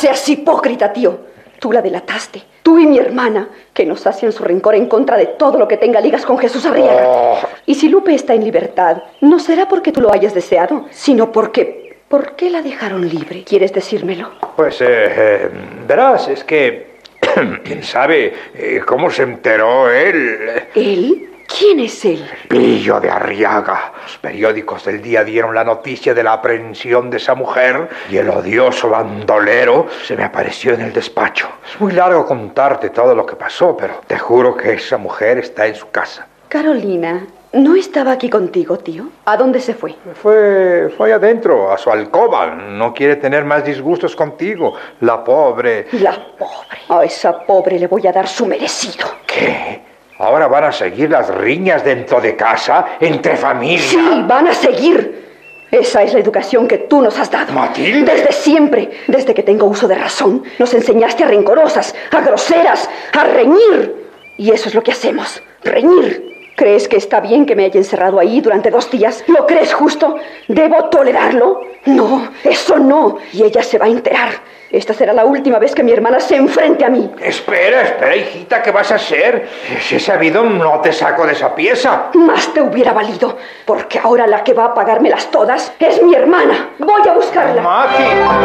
seas hipócrita, tío. Tú la delataste. Tú y mi hermana, que nos hacen su rencor en contra de todo lo que tenga ligas con Jesús Arriaga. Y si Lupe está en libertad, no será porque tú lo hayas deseado, sino porque... ¿Por qué la dejaron libre? ¿Quieres decírmelo? Pues, verás, es que... ¿Quién sabe cómo se enteró él? ¿Él? ¿Quién es él? Pillo de Arriaga. Los periódicos del día dieron la noticia de la aprehensión de esa mujer y el odioso bandolero se me apareció en el despacho. Es muy largo contarte todo lo que pasó, pero te juro que esa mujer está en su casa. Carolina, ¿no estaba aquí contigo, tío? ¿A dónde se fue? Fue adentro, a su alcoba. No quiere tener más disgustos contigo. La pobre... La pobre. A esa pobre le voy a dar su merecido. ¿Qué? ¿Ahora van a seguir las riñas dentro de casa, entre familia? Sí, van a seguir. Esa es la educación que tú nos has dado. ¿Matilde? Desde siempre, desde que tengo uso de razón, nos enseñaste a rencorosas, a groseras, a reñir. Y eso es lo que hacemos, reñir. ¿Crees que está bien que me haya encerrado ahí durante 2 días? ¿Lo crees justo? ¿Debo tolerarlo? No, eso no. Y ella se va a enterar. Esta será la última vez que mi hermana se enfrente a mí. Espera, hijita, ¿qué vas a hacer? Si he sabido, no te saco de esa pieza. Más te hubiera valido, porque ahora la que va a pagármelas todas es mi hermana. Voy a buscarla. Mati.